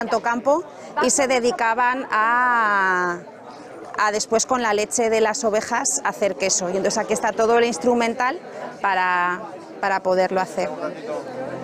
tanto campo y se dedicaban a después con la leche de las ovejas hacer queso. Y entonces aquí está todo el instrumental para poderlo hacer.